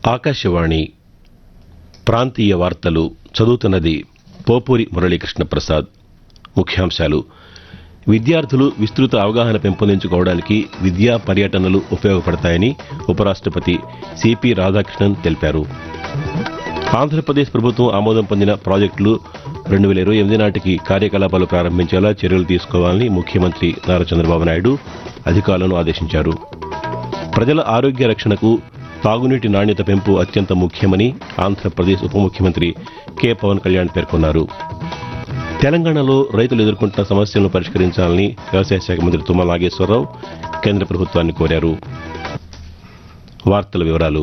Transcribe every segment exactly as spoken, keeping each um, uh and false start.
ఆకాశవాణి ప్రాంతీయ వార్తలు చదువుతున్నది పోపూరి మురళీకృష్ణ ప్రసాద్. ముఖ్యాంశాలు: విద్యార్థులు విస్తృత అవగాహన పెంపొందించుకోవడానికి విద్యా పర్యటనలు ఉపయోగపడతాయని ఉపరాష్ట్రపతి సిపి రాధాకృష్ణన్ తెలిపారు. ఆంధ్రప్రదేశ్ ప్రభుత్వం ఆమోదం పొందిన ప్రాజెక్టులు రెండు వేల ఇరవై ఎనిమిది నాటికి కార్యకలాపాలు ప్రారంభించేలా చర్యలు తీసుకోవాలని ముఖ్యమంత్రి నారా చంద్రబాబు నాయుడు అధికారులను ఆదేశించారు. ప్రజల ఆరోగ్య రక్షణకు తాగునీటి నాణ్యత పెంపు అత్యంత ముఖ్యమని ఆంధ్రప్రదేశ్ ఉప ముఖ్యమంత్రి కె పవన్ కళ్యాణ్ పేర్కొన్నారు. తెలంగాణలో రైతులు ఎదుర్కొంటున్న సమస్యలను పరిష్కరించాలని వ్యవసాయ శాఖ మంత్రి తుమ్మల నాగేశ్వరరావు కేంద్ర ప్రభుత్వాన్ని కోరారు. వార్తల వివరాలు.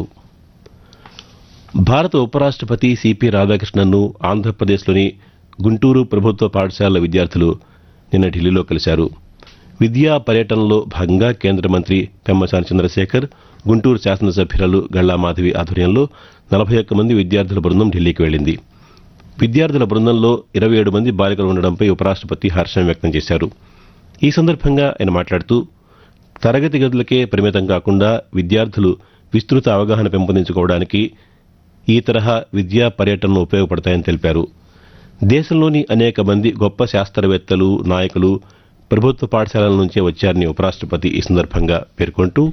భారత ఉపరాష్ట్రపతి సిపి రాధాకృష్ణన్ను ఆంధ్రప్రదేశ్లోని గుంటూరు ప్రభుత్వ పాఠశాలల విద్యార్థులు నిన్న ఢిల్లీలో కలిశారు. విద్యా పర్యటనలో భాగంగా కేంద్ర మంత్రి పెమ్మసాని చంద్రశేఖర్, గుంటూరు శాసనసభ్యురాలు గళ్లా మాధవి ఆధ్వర్యంలో నలభై ఒక్క మంది విద్యార్థుల బృందం ఢిల్లీకి వెళ్లింది. విద్యార్థుల బృందంలో ఇరవై ఏడు మంది బాలికలు ఉండడంపై ఉపరాష్ట్రపతి హర్షం వ్యక్తం చేశారు. ఈ సందర్భంగా ఆయన మాట్లాడుతూ తరగతి గదులకే పరిమితం కాకుండా విద్యార్థులు విస్తృత అవగాహన పెంపొందించుకోవడానికి ఈ తరహా విద్యా పర్యటనలు ఉపయోగపడతాయని తెలిపారు. దేశంలోని అనేక మంది గొప్ప శాస్త్రవేత్తలు, నాయకులు ప్రభుత్వ పాఠశాలల నుంచే వచ్చారని ఉపరాష్ట్రపతి ఈ సందర్భంగా పేర్కొంటూ,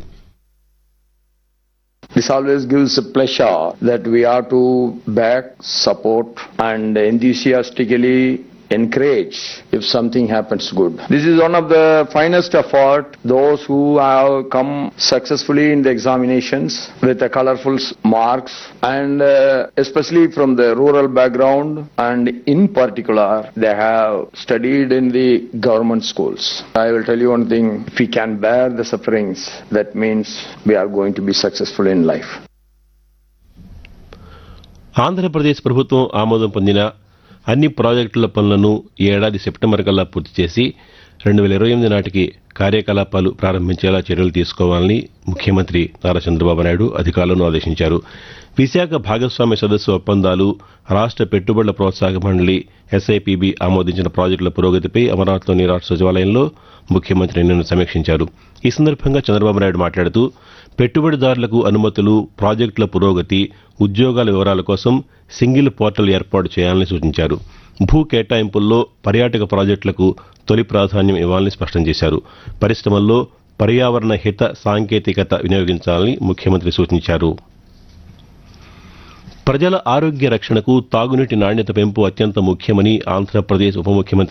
This always gives a pleasure that we are to back, support and enthusiastically encourage if something happens good. This is one of the finest effort, those who have come successfully in the examinations with the colorful marks and uh, especially from the rural background, and in particular they have studied in the government schools. I will tell you one thing, if we can bear the sufferings, that means we are going to be successful in life. Andhra Pradesh ప్రభుత్వం ఆమోదం పొందిన అన్ని ప్రాజెక్టుల పనులను ఈ ఏడాది September కల్లా పూర్తి చేసి రెండు వేల ఇరవై ఎనిమిది నాటికి కార్యకలాపాలు ప్రారంభించేలా చర్యలు తీసుకోవాలని ముఖ్యమంత్రి నారా చంద్రబాబు నాయుడు అధికారులను ఆదేశించారు. విశాఖ భాగస్వామ్య సదస్సు ఒప్పందాలు, రాష్ట్ర పెట్టుబడుల ప్రోత్సాహక మండలి ఎస్ఐపిబి ఆమోదించిన ప్రాజెక్టుల పురోగతిపై అమరావతిలోని రాష్ట్ర సచివాలయంలో ముఖ్యమంత్రి నిన్న సమీక్షించారు. ఈ సందర్భంగా చంద్రబాబు నాయుడు మాట్లాడుతూ పెట్టుబడిదారులకు అనుమతులు, ప్రాజెక్టుల పురోగతి, ఉద్యోగాల వివరాల కోసం సింగిల్ పోర్టల్ ఏర్పాటు చేయాలని సూచించారు. భూ కేటాయింపుల్లో పర్యాటక ప్రాజెక్టులకు తొలి ప్రాధాన్యం ఇవ్వాలని స్పష్టం చేశారు. పరిశ్రమల్లో పర్యావరణ హిత సాంకేతికత వినియోగించాలని ముఖ్యమంత్రి సూచించారు. ప్రజల ఆరోగ్య రక్షణకు తాగునీటి నాణ్యత పెంపు అత్యంత ముఖ్యమని ఆంధ్రప్రదేశ్ ఉప ముఖ్యమంత్రి